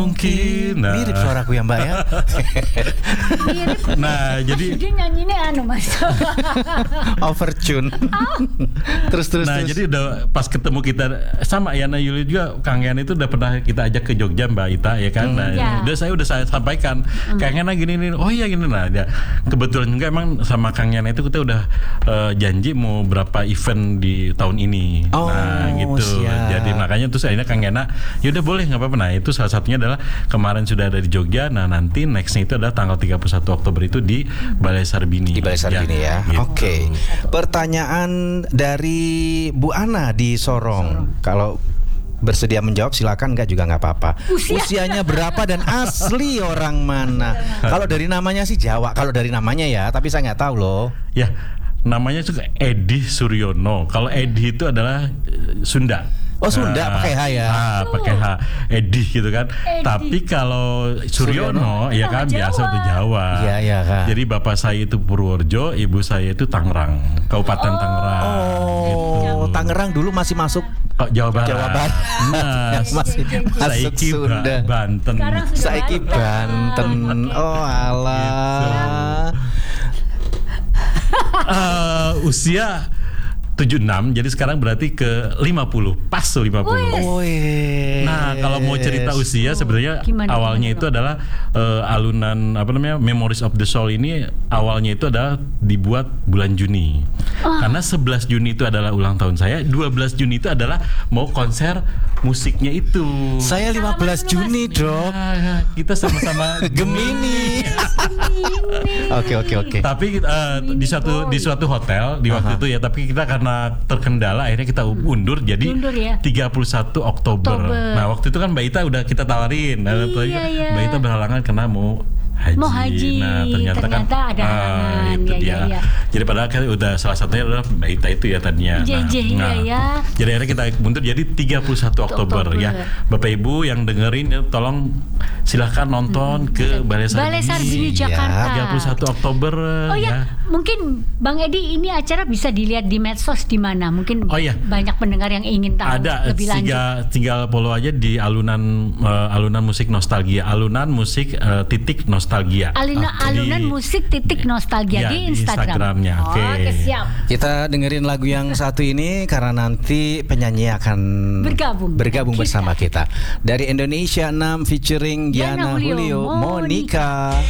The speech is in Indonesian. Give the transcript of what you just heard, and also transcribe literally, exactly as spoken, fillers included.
Mungkin nah. Mirip suaraku ya Mbak ya. Mirip. Nah jadi Dia nyanyinya anu Mas. Overtune. terus terus Nah terus. jadi udah pas ketemu kita sama Yana Yuli juga, Kang Yana itu udah pernah kita ajak ke Jogja Mbak Ita ya kan. Nah, Ya. udah saya udah saya sampaikan Kang Yana gini nih. Oh iya gini nah. Ya. Kebetulan juga emang sama Kang Yana itu kita udah uh, janji mau berapa event di tahun ini. Oh, nah gitu. siap. Jadi makanya terus akhirnya Kang Yana ya udah boleh nggak apa-apa. Nah itu salah satunya adalah kemarin sudah ada di Jogja. Nah nanti nextnya itu adalah tanggal tiga puluh satu Oktober itu di Balai Sarbini. Di Balai Sarbini ya. Gitu. Oke. Pertanyaan dari Bu Ana di Sorong. Kalau bersedia menjawab silakan, enggak juga nggak apa-apa. Usia. Usianya berapa dan asli orang mana? Kalau dari namanya sih Jawa. Kalau dari namanya ya, tapi saya nggak tahu loh. Ya, namanya juga Edi Suryono. Kalau Edi itu adalah eh, Sunda. Oh, Sunda, Ah, pakai H ya? Ah, pakai H. Edi gitu kan. Edi. Tapi kalau Suryono, ya kan Nama biasa Jawa. untuk Jawa. Iya, iya, Kak. Jadi bapak saya itu Purworejo, ibu saya itu Tangerang, Kabupaten Tangerang. Oh, Tangerang dulu masih masuk Oh, Jawa Barat. Jawa Barat. Nah, masih masuk Saiki Ba- Sunda. Banten. Sekarang sudah Saiki Banten. Banten. Oh, alah. Eh, usia tujuh puluh enam, jadi sekarang berarti ke lima puluh, pas lima puluh. Oh, yes. Nah, kalau mau cerita usia sebenarnya Gimana, awalnya gimana itu adalah eh, alunan apa namanya Memories of the Soul ini awalnya itu adalah dibuat bulan Juni. Karena sebelas Juni itu adalah ulang tahun saya, dua belas Juni itu adalah mau konser musiknya itu. Saya lima belas Juni, Dok. Ah, kita sama-sama Gemini. Oke, oke, oke. Tapi eh, di suatu di suatu hotel di waktu itu ya, tapi kita karena terkendala akhirnya kita undur jadi Undur ya. tiga puluh satu Oktober. Oktober. Nah, waktu itu kan Mbak Ita udah kita tawarin. Nah, Iya, iya. Mbak Ita berhalangan karena mau haji. Mau haji. Nah, ternyata, kan Ternyata ada ah, halangan. itu Ya, dia. ya, ya. Jadi padahal kan udah salah satunya adalah Mbak Ita itu ya tadinya. Iya, iya, iya, ya. Jadi akhirnya kita mundur jadi tiga puluh satu Oktober, Oktober. ya. Bapak Ibu yang dengerin ya, tolong silahkan nonton ke Balai Sarbini. Balai Sarbini Iya, Jakarta. tiga puluh satu Oktober Oh ya, mungkin Bang Edi ini acara bisa dilihat di medsos di mana? Mungkin Oh, iya. banyak pendengar yang ingin tahu Ada lebih lanjut. tinggal, tinggal follow aja di alunan eh, alunan musik nostalgia, alunan musik eh, titik nostalgia. Aluna, Ah, alunan di- musik titik nostalgia Ya, di di Instagram. Instagramnya, Oh, oke. Oke, siap. Kita dengerin lagu yang satu ini karena nanti penyanyi akan Bergabung bergabung dengan kita. bersama kita. Dari Indonesia enam featuring Yana Yana Julio, Julio, Monica. Monica.